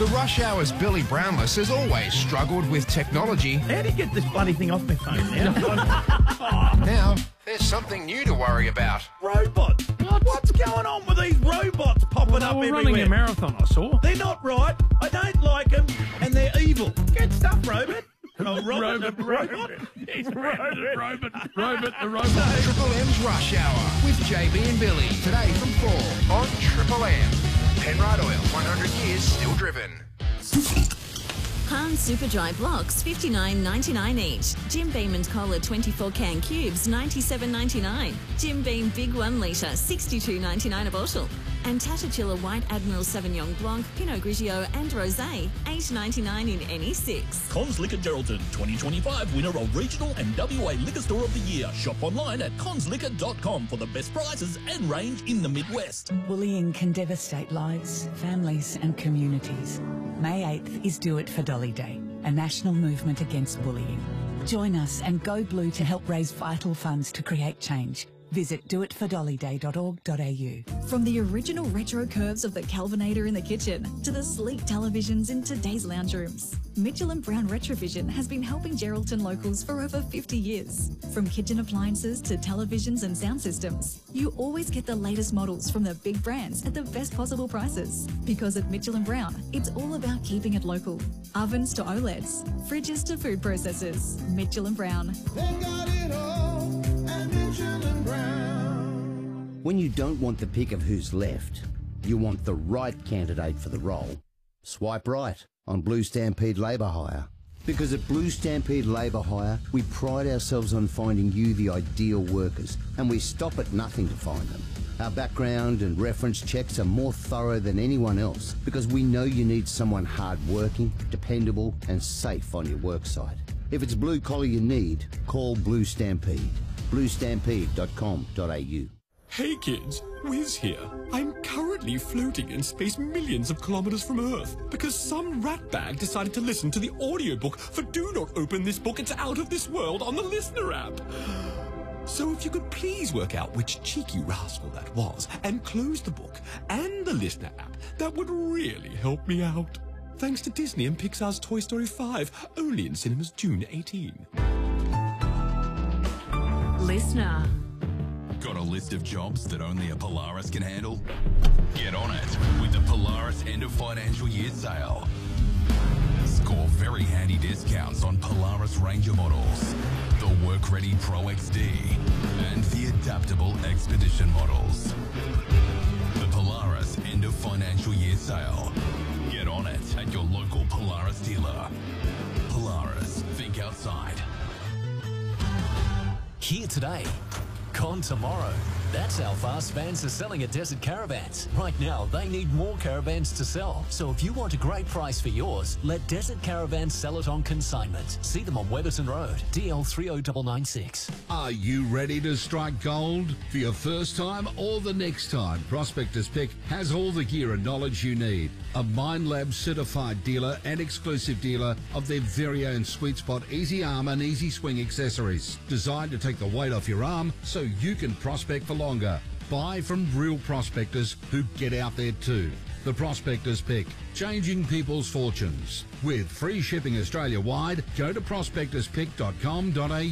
The Rush Hour's Billy Brownless has always struggled with technology. How do you get this bloody thing off my phone now? Now, there's something new to worry about. Robots. What's going on with these robots popping up everywhere? Running a marathon, I saw. They're not right. I don't like them, and they're evil. Good stuff, Robot. Oh, Robot. It's Robot the robot. Triple M's Rush Hour with JB and Billy. Today from 4 on Triple M. Penrite Oil, 100 years still driven. Hahn Superdry blocks, $59.99 each. Jim Beam and Cola 24 can cubes, $97.99. Jim Beam Big 1 litre, $62.99 a bottle. And Tatachilla White Admiral Sauvignon Blanc, Pinot Grigio and Rosé, $8.99 in any 6. Cons Liquor Geraldton, 2025 winner of Regional and WA Liquor Store of the Year. Shop online at consliquor.com for the best prices and range in the Midwest. Bullying can devastate lives, families and communities. May 8th is Do It for Dolly Day, a national movement against bullying. Join us and go blue to help raise vital funds to create change. Visit doitfordollyday.org.au. From the original retro curves of the Calvinator in the kitchen to the sleek televisions in today's lounge rooms, Mitchell & Brown Retrovision has been helping Geraldton locals for over 50 years. From kitchen appliances to televisions and sound systems, you always get the latest models from the big brands at the best possible prices. Because at Mitchell & Brown, it's all about keeping it local. Ovens to OLEDs, fridges to food processors. Mitchell & Brown. They got it all at Mitchell & Brown. When you don't want the pick of who's left, you want the right candidate for the role. Swipe right on Blue Stampede Labour Hire. Because at Blue Stampede Labour Hire, we pride ourselves on finding you the ideal workers, and we stop at nothing to find them. Our background and reference checks are more thorough than anyone else because we know you need someone hard-working, dependable and safe on your worksite. If it's blue collar you need, call Blue Stampede. bluestampede.com.au. Hey kids, Wiz here. I'm currently floating in space millions of kilometers from Earth because some ratbag decided to listen to the audiobook for Do Not Open This Book, It's Out of This World on the Listener app. So if you could please work out which cheeky rascal that was and close the book and the Listener app, that would really help me out. Thanks to Disney and Pixar's Toy Story 5, only in cinemas June 18. Listener. Got a list of jobs that only a Polaris can handle? Get on it with the Polaris End of Financial Year Sale. Score very handy discounts on Polaris Ranger models, the Work-Ready Pro XD, and the Adaptable Expedition models. The Polaris End of Financial Year Sale. Get on it at your local Polaris dealer. Polaris, think outside. Here today, gone tomorrow. That's how fast fans are selling at Desert Caravans. Right now, they need more caravans to sell. So if you want a great price for yours, let Desert Caravans sell it on consignment. See them on Weatherton Road, DL 30996. Are you ready to strike gold? For your first time or the next time, Prospectors Pick has all the gear and knowledge you need. A Minelab certified dealer and exclusive dealer of their very own Sweet Spot Easy Arm and Easy Swing accessories. Designed to take the weight off your arm so you can prospect for longer. Buy from real prospectors who get out there too. The Prospectors Pick, changing people's fortunes. With free shipping Australia-wide, go to prospectorspick.com.au.